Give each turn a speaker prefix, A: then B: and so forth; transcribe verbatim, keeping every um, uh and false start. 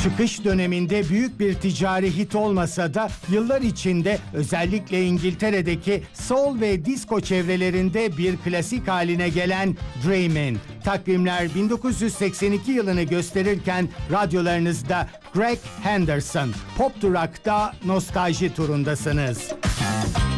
A: Çıkış döneminde büyük bir ticari hit olmasa da yıllar içinde özellikle İngiltere'deki soul ve disco çevrelerinde bir klasik haline gelen Dreamin'. Takvimler bin dokuz yüz seksen iki yılını gösterirken radyolarınızda Greg Henderson. Pop Durak'ta nostalji turundasınız.